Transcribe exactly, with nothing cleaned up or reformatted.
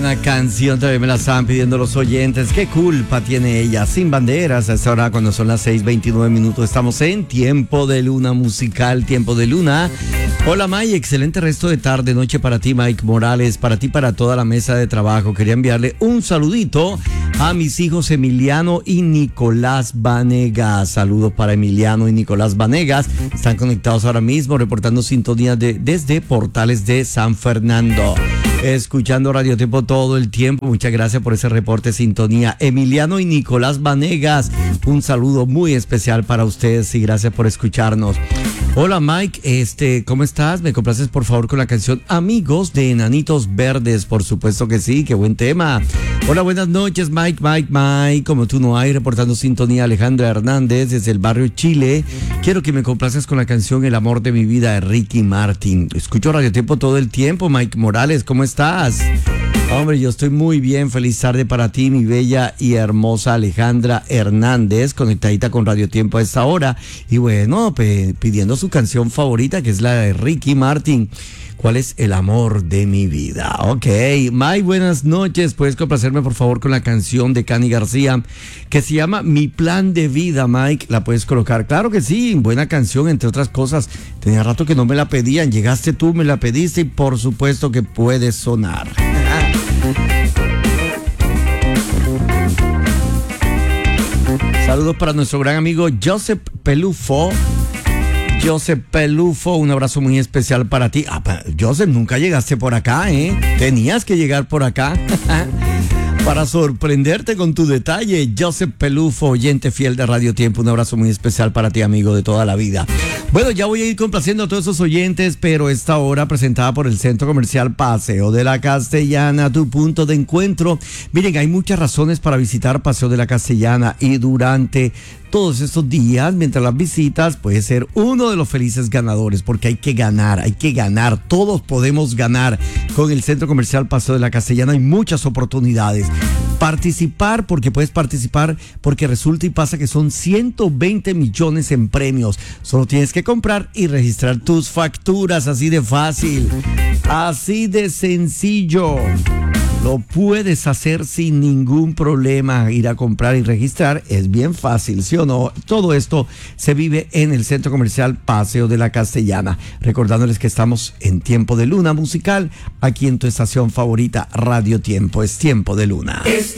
buena canción, también me la estaban pidiendo los oyentes. ¿Qué culpa tiene ella? Sin banderas, a esta hora cuando son las seis veintinueve minutos. Estamos en Tiempo de Luna Musical, Tiempo de Luna. Hola May, excelente resto de tarde, noche para ti Mike Morales, para ti, para toda la mesa de trabajo. Quería enviarle un saludito a mis hijos Emiliano y Nicolás Vanegas. Saludos para Emiliano y Nicolás Vanegas. Están conectados ahora mismo, reportando sintonía de, desde Portales de San Fernando. Escuchando Radio Tiempo todo el tiempo. Muchas gracias por ese reporte, sintonía. Emiliano y Nicolás Vanegas, un saludo muy especial para ustedes y gracias por escucharnos. Hola Mike, este, ¿cómo estás? ¿Me complaces por favor con la canción Amigos de Enanitos Verdes? Por supuesto que sí, qué buen tema. Hola, buenas noches Mike, Mike, Mike, como tú no hay, reportando sintonía Alejandra Hernández desde el barrio Chile. Quiero que me complaces con la canción El amor de mi vida de Ricky Martin. Escucho Radio Tiempo todo el tiempo. Mike Morales, ¿cómo estás? Hombre, yo estoy muy bien, feliz tarde para ti, mi bella y hermosa Alejandra Hernández, conectadita con Radio Tiempo a esta hora. Y bueno, pe- pidiendo su canción favorita, que es la de Ricky Martin. ¿Cuál es el amor de mi vida? Ok, Mike, buenas noches. ¿Puedes complacerme por favor con la canción de Cani García que se llama Mi Plan de Vida, Mike? ¿La puedes colocar? Claro que sí, buena canción, entre otras cosas. Tenía rato que no me la pedían, llegaste tú, me la pediste y por supuesto que puede sonar. Saludos para nuestro gran amigo Joseph Pelufo. Joseph Pelufo, un abrazo muy especial para ti. Ah, Joseph, nunca llegaste por acá, ¿eh? Tenías que llegar por acá para sorprenderte con tu detalle. Joseph Pelufo, oyente fiel de Radio Tiempo, un abrazo muy especial para ti, amigo de toda la vida. Bueno, ya voy a ir complaciendo a todos esos oyentes, pero esta hora presentada por el Centro Comercial Paseo de la Castellana, tu punto de encuentro. Miren, hay muchas razones para visitar Paseo de la Castellana y durante todos estos días, mientras las visitas, puede ser uno de los felices ganadores, porque hay que ganar, hay que ganar, todos podemos ganar. Con el Centro Comercial Paseo de la Castellana hay muchas oportunidades. Participar, porque puedes participar, porque resulta y pasa que son ciento veinte millones en premios. Solo tienes que comprar y registrar tus facturas, así de fácil, así de sencillo. Lo puedes hacer sin ningún problema. Ir a comprar y registrar es bien fácil, ¿sí o no? Todo esto se vive en el Centro Comercial Paseo de la Castellana. Recordándoles que estamos en Tiempo de Luna Musical, aquí en tu estación favorita, Radio Tiempo. Es Tiempo de Luna. Es